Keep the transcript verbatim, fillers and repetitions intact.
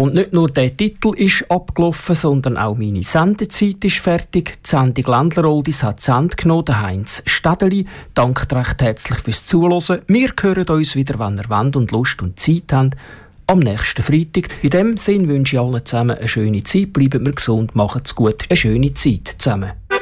Und nicht nur der Titel ist abgelaufen, sondern auch meine Sendezeit ist fertig. Die Sendung Ländler Oldies hat die Send genommen, der Heinz Städeli. Danke recht herzlich fürs Zuhören. Wir hören uns wieder, wenn ihr wollt und Lust und Zeit habt, am nächsten Freitag. In dem Sinne wünsche ich allen zusammen eine schöne Zeit. Bleibt mir gesund, macht's gut. Eine schöne Zeit zusammen.